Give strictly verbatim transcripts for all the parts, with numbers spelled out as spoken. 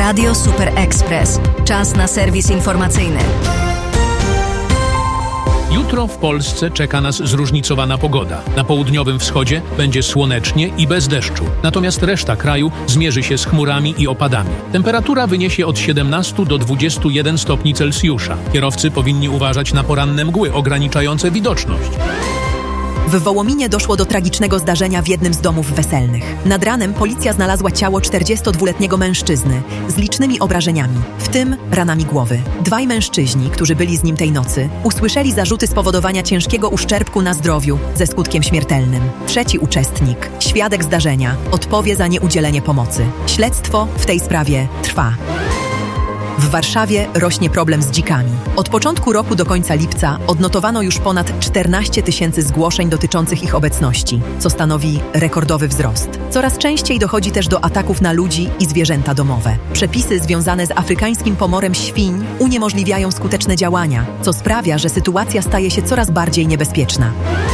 Radio Super Express. Czas na serwis informacyjny. Jutro w Polsce czeka nas zróżnicowana pogoda. Na południowym wschodzie będzie słonecznie i bez deszczu. Natomiast reszta kraju zmierzy się z chmurami i opadami. Temperatura wyniesie od siedemnastu do dwudziestu jeden stopni Celsjusza. Kierowcy powinni uważać na poranne mgły ograniczające widoczność. W Wołominie doszło do tragicznego zdarzenia w jednym z domów weselnych. Nad ranem policja znalazła ciało czterdziestodwuletniego mężczyzny z licznymi obrażeniami, w tym ranami głowy. Dwaj mężczyźni, którzy byli z nim tej nocy, usłyszeli zarzuty spowodowania ciężkiego uszczerbku na zdrowiu ze skutkiem śmiertelnym. Trzeci uczestnik, świadek zdarzenia, odpowie za nieudzielenie pomocy. Śledztwo w tej sprawie trwa. W Warszawie rośnie problem z dzikami. Od początku roku do końca lipca odnotowano już ponad czternaście tysięcy zgłoszeń dotyczących ich obecności, co stanowi rekordowy wzrost. Coraz częściej dochodzi też do ataków na ludzi i zwierzęta domowe. Przepisy związane z afrykańskim pomorem świń uniemożliwiają skuteczne działania, co sprawia, że sytuacja staje się coraz bardziej niebezpieczna.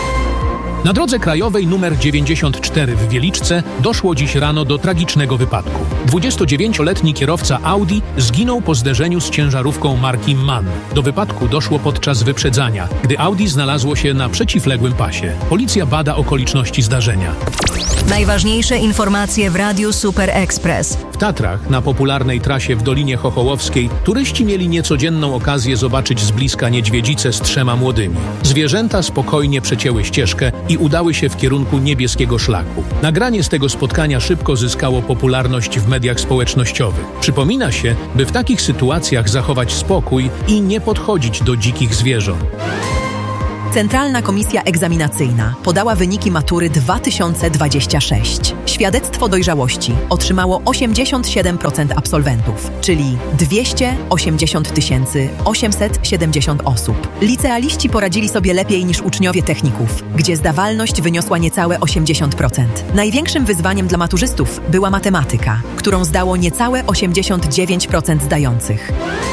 Na drodze krajowej numer dziewięćdziesiąt cztery w Wieliczce doszło dziś rano do tragicznego wypadku. dwudziestodziewięcioletni kierowca Audi zginął po zderzeniu z ciężarówką marki MAN. Do wypadku doszło podczas wyprzedzania, gdy Audi znalazło się na przeciwległym pasie. Policja bada okoliczności zdarzenia. Najważniejsze informacje w Radiu Super Express. W Tatrach, na popularnej trasie w Dolinie Chochołowskiej, turyści mieli niecodzienną okazję zobaczyć z bliska niedźwiedzicę z trzema młodymi. Zwierzęta spokojnie przecięły ścieżkę i udały się w kierunku niebieskiego szlaku. Nagranie z tego spotkania szybko zyskało popularność w mediach społecznościowych. Przypomina się, by w takich sytuacjach zachować spokój i nie podchodzić do dzikich zwierząt. Centralna Komisja Egzaminacyjna podała wyniki matury dwa tysiące dwudziestego szóstego. Świadectwo dojrzałości otrzymało osiemdziesiąt siedem procent absolwentów, czyli dwieście osiemdziesiąt tysięcy osiemset siedemdziesiąt osób. Licealiści poradzili sobie lepiej niż uczniowie techników, gdzie zdawalność wyniosła niecałe osiemdziesiąt procent. Największym wyzwaniem dla maturzystów była matematyka, którą zdało niecałe osiemdziesiąt dziewięć procent zdających.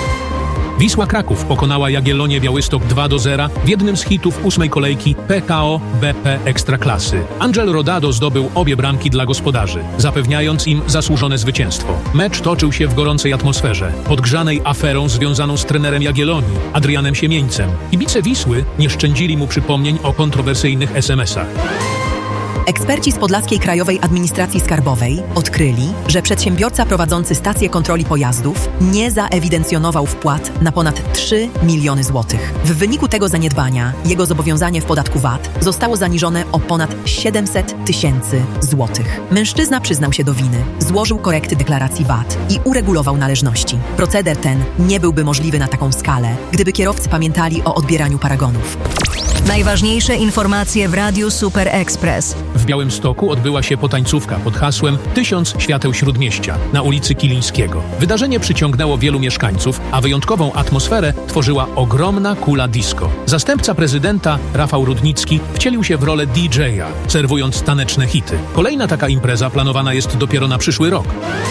Wisła Kraków pokonała Jagiellonię Białystok dwa do zera w jednym z hitów ósmej kolejki P K O B P Ekstraklasy. Angel Rodado zdobył obie bramki dla gospodarzy, zapewniając im zasłużone zwycięstwo. Mecz toczył się w gorącej atmosferze, podgrzanej aferą związaną z trenerem Jagiellonii, Adrianem Siemieńcem. Kibice Wisły nie szczędzili mu przypomnień o kontrowersyjnych es em esach. Eksperci z Podlaskiej Krajowej Administracji Skarbowej odkryli, że przedsiębiorca prowadzący stację kontroli pojazdów nie zaewidencjonował wpłat na ponad trzy miliony złotych. W wyniku tego zaniedbania jego zobowiązanie w podatku V A T zostało zaniżone o ponad siedemset tysięcy złotych. Mężczyzna przyznał się do winy, złożył korekty deklaracji V A T i uregulował należności. Proceder ten nie byłby możliwy na taką skalę, gdyby kierowcy pamiętali o odbieraniu paragonów. Najważniejsze informacje w Radiu Super Express. W Białymstoku odbyła się potańcówka pod hasłem Tysiąc Świateł Śródmieścia na ulicy Kilińskiego. Wydarzenie przyciągnęło wielu mieszkańców, a wyjątkową atmosferę tworzyła ogromna kula disco. Zastępca prezydenta, Rafał Rudnicki, wcielił się w rolę D J a, serwując taneczne hity. Kolejna taka impreza planowana jest dopiero na przyszły rok.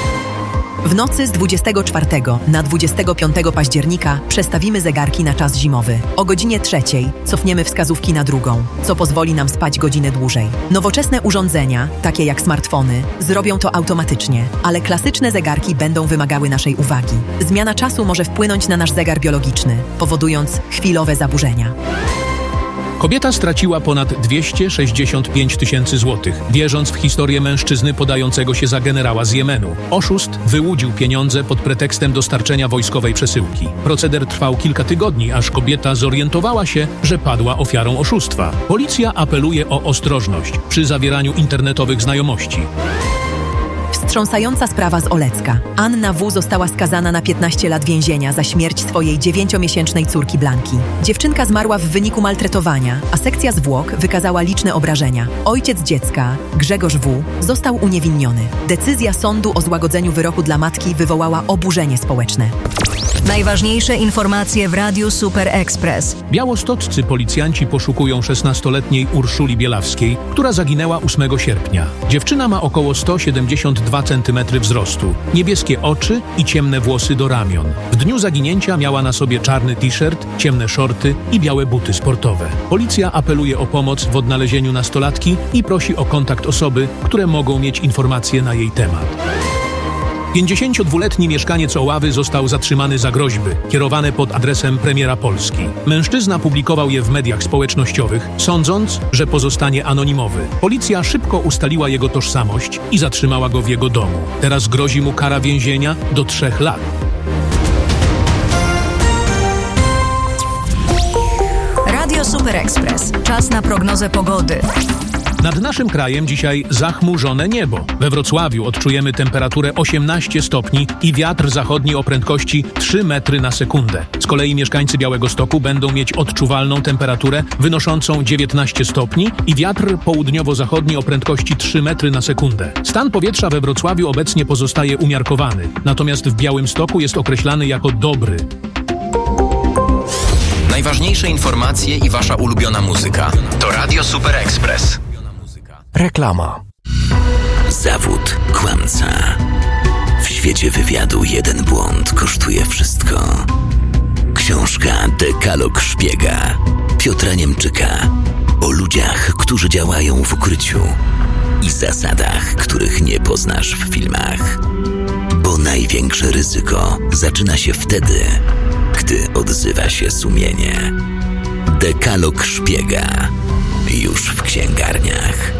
W nocy z dwudziestego czwartego na dwudziestego piątego października przestawimy zegarki na czas zimowy. O godzinie trzeciej cofniemy wskazówki na drugą, co pozwoli nam spać godzinę dłużej. Nowoczesne urządzenia, takie jak smartfony, zrobią to automatycznie, ale klasyczne zegarki będą wymagały naszej uwagi. Zmiana czasu może wpłynąć na nasz zegar biologiczny, powodując chwilowe zaburzenia. Kobieta straciła ponad dwieście sześćdziesiąt pięć tysięcy złotych, wierząc w historię mężczyzny podającego się za generała z Jemenu. Oszust wyłudził pieniądze pod pretekstem dostarczenia wojskowej przesyłki. Proceder trwał kilka tygodni, aż kobieta zorientowała się, że padła ofiarą oszustwa. Policja apeluje o ostrożność przy zawieraniu internetowych znajomości. Wstrząsająca sprawa z Olecka. Anna W. została skazana na piętnaście lat więzienia za śmierć swojej dziewięciomiesięcznej córki Blanki. Dziewczynka zmarła w wyniku maltretowania, a sekcja zwłok wykazała liczne obrażenia. Ojciec dziecka, Grzegorz W., został uniewinniony. Decyzja sądu o złagodzeniu wyroku dla matki wywołała oburzenie społeczne. Najważniejsze informacje w Radiu Super Express. Białostoccy policjanci poszukują szesnastoletniej Urszuli Bielawskiej, która zaginęła ósmego sierpnia. Dziewczyna ma około sto siedemdziesiąt dwa centymetry wzrostu, niebieskie oczy i ciemne włosy do ramion. W dniu zaginięcia miała na sobie czarny t-shirt, ciemne szorty i białe buty sportowe. Policja apeluje o pomoc w odnalezieniu nastolatki i prosi o kontakt osoby, które mogą mieć informacje na jej temat. pięćdziesięciodwuletni mieszkaniec Oławy został zatrzymany za groźby, kierowane pod adresem premiera Polski. Mężczyzna publikował je w mediach społecznościowych, sądząc, że pozostanie anonimowy. Policja szybko ustaliła jego tożsamość i zatrzymała go w jego domu. Teraz grozi mu kara więzienia do trzech lat. Radio Super Express. Czas na prognozę pogody. Nad naszym krajem dzisiaj zachmurzone niebo. We Wrocławiu odczujemy temperaturę osiemnaście stopni i wiatr zachodni o prędkości trzy metry na sekundę. Z kolei mieszkańcy Białegostoku będą mieć odczuwalną temperaturę wynoszącą dziewiętnaście stopni i wiatr południowo-zachodni o prędkości trzy metry na sekundę. Stan powietrza we Wrocławiu obecnie pozostaje umiarkowany, natomiast w Białymstoku jest określany jako dobry. Najważniejsze informacje i wasza ulubiona muzyka to Radio Super Express. Reklama. Zawód kłamca. W świecie wywiadu jeden błąd kosztuje wszystko. Książka Dekalog Szpiega Piotra Niemczyka o ludziach, którzy działają w ukryciu i zasadach, których nie poznasz w filmach. Bo największe ryzyko zaczyna się wtedy, gdy odzywa się sumienie. Dekalog Szpiega już w księgarniach.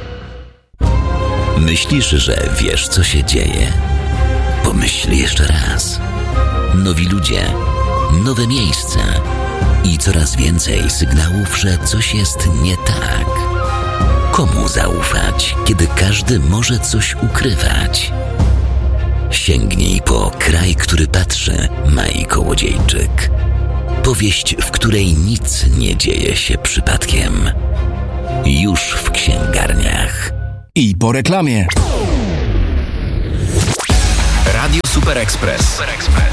Myślisz, że wiesz, co się dzieje? Pomyśl jeszcze raz. Nowi ludzie, nowe miejsca i coraz więcej sygnałów, że coś jest nie tak. Komu zaufać, kiedy każdy może coś ukrywać? Sięgnij po Kraj, który patrzy, Mai Kołodziejczyk. Powieść, w której nic nie dzieje się przypadkiem. Już w księgarniach. I po reklamie. Radio Super Express.